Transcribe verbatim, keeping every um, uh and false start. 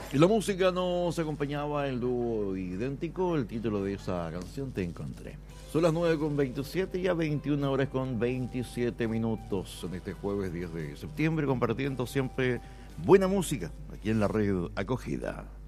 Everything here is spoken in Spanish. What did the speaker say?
Y la música nos acompañaba el dúo idéntico, el título de esa canción Te Encontré. Son las nueve con veintisiete y a veintiuna horas con veintisiete minutos en este jueves diez de septiembre, compartiendo siempre buena música aquí en la red Acogida.